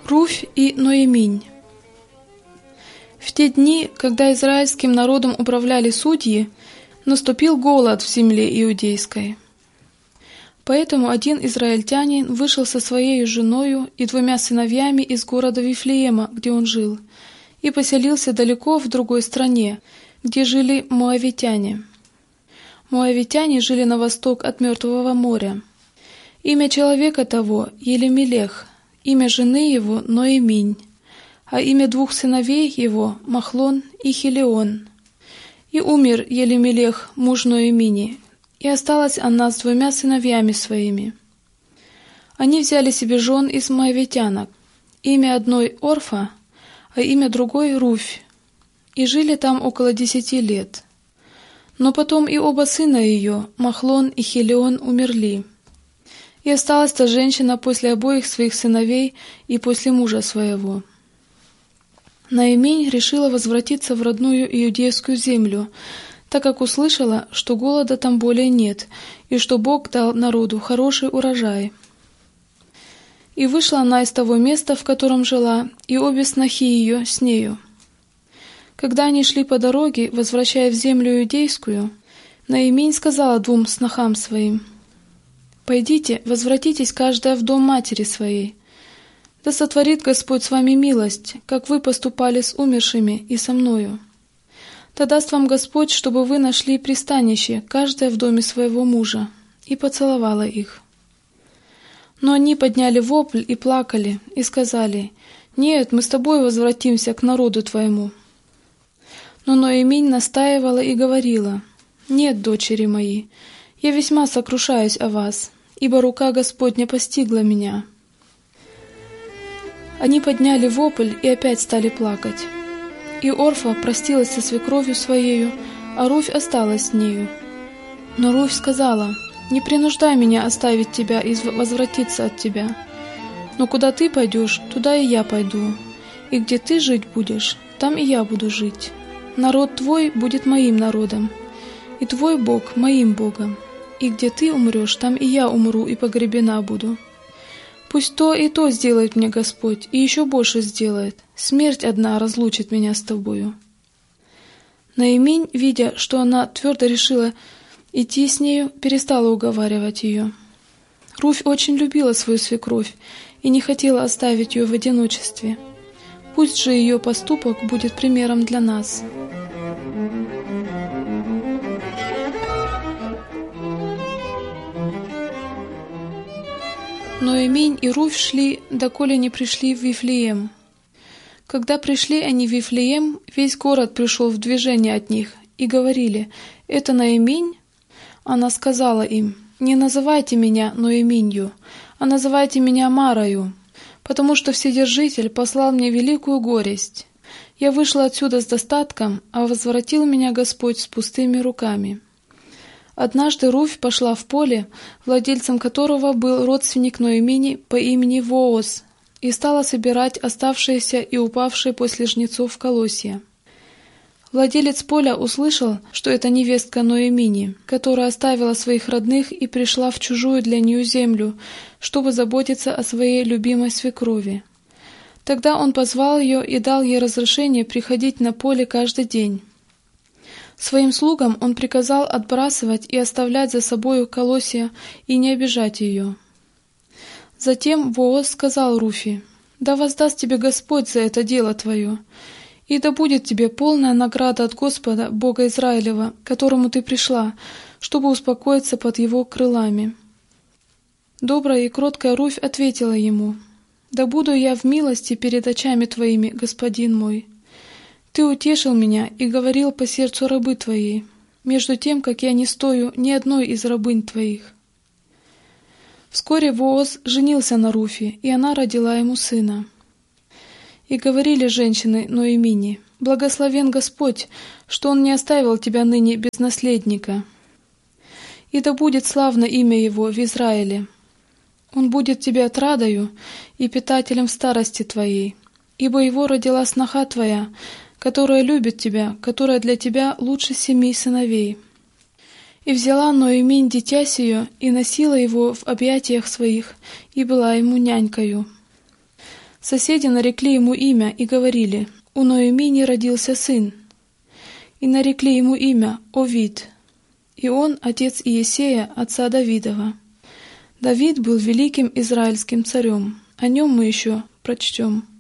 Руфь и Ноэминь. В те дни, когда израильским народом управляли судьи, наступил голод в земле иудейской. Поэтому один израильтянин вышел со своей женою и 2 сыновьями из города Вифлеема, где он жил, и поселился далеко в другой стране, где жили моавитяне. Моавитяне жили на восток от Мертвого моря. Имя человека того — Елемелех, имя жены его — Ноэминь, а имя 2 сыновей его — Махлон и Хелион. И умер Елемелех, муж Ноэмини, и осталась она с 2 сыновьями своими. Они взяли себе жен из моавитянок, имя одной Орфа, а имя другой Руфь, и жили там около 10 лет. Но потом и оба сына ее, Махлон и Хелион, умерли. И осталась та женщина после обоих своих сыновей и после мужа своего. Ноэминь решила возвратиться в родную иудейскую землю, так как услышала, что голода там более нет, и что Бог дал народу хороший урожай. И вышла она из того места, в котором жила, и обе снохи ее с нею. Когда они шли по дороге, возвращая в землю иудейскую, Ноэминь сказала 2 снохам своим: «Пойдите, возвратитесь каждая в дом матери своей. Да сотворит Господь с вами милость, как вы поступали с умершими и со мною. Да даст вам Господь, чтобы вы нашли пристанище, каждая в доме своего мужа». И поцеловала их. Но они подняли вопль и плакали, и сказали: «Нет, мы с тобой возвратимся к народу твоему». Но Ноэминь настаивала и говорила: «Нет, дочери мои, я весьма сокрушаюсь о вас, ибо рука Господня постигла меня». Они подняли вопль и опять стали плакать. И Орфа простилась со свекровью своею, а Руфь осталась с нею. Но Руфь сказала: «Не принуждай меня оставить тебя и возвратиться от тебя. Но куда ты пойдешь, туда и я пойду, и где ты жить будешь, там и я буду жить. Народ твой будет моим народом, и твой Бог моим Богом, и где ты умрешь, там и я умру и погребена буду. Пусть то и то сделает мне Господь, и еще больше сделает. Смерть одна разлучит меня с тобою». Ноэминь, видя, что она твердо решила идти с нею, перестала уговаривать ее. Руфь очень любила свою свекровь и не хотела оставить ее в одиночестве. Пусть же ее поступок будет примером для нас. Ноэминь и Руфь шли, доколе не пришли в Вифлеем. Когда пришли они в Вифлеем, весь город пришел в движение от них, и говорили: «Это Ноэминь?» Она сказала им: «Не называйте меня Ноэминью, а называйте меня Марою, потому что Вседержитель послал мне великую горесть. Я вышла отсюда с достатком, а возвратил меня Господь с пустыми руками». Однажды Руфь пошла в поле, владельцем которого был родственник Ноэмини по имени Вооз, и стала собирать оставшиеся и упавшие после жнецов колосья. Владелец поля услышал, что это невестка Ноэмини, которая оставила своих родных и пришла в чужую для нее землю, чтобы заботиться о своей любимой свекрови. Тогда он позвал ее и дал ей разрешение приходить на поле каждый день. Своим слугам он приказал отбрасывать и оставлять за собою колосья и не обижать ее. Затем Вооз сказал Руфи: «Да воздаст тебе Господь за это дело твое, и да будет тебе полная награда от Господа, Бога Израилева, к которому ты пришла, чтобы успокоиться под его крылами». Добрая и кроткая Руфь ответила ему: «Да буду я в милости перед очами твоими, господин мой. Ты утешил меня и говорил по сердцу рабы твоей, между тем, как я не стою ни одной из рабынь твоих». Вскоре Вооз женился на Руфи, и она родила ему сына. И говорили женщины Ноэмини: «Благословен Господь, что Он не оставил тебя ныне без наследника. И да будет славно имя Его в Израиле. Он будет тебе отрадою и питателем в старости твоей, ибо его родила сноха твоя, которая любит тебя, которая для тебя лучше 7 сыновей». И взяла Ноэминь дитя сие, и носила его в объятиях своих, и была ему нянькою. Соседи нарекли ему имя и говорили: «У Ноэмини родился сын». И нарекли ему имя Овид. И он отец Иессея, отца Давидова. Давид был великим израильским царем. О нем мы еще прочтем.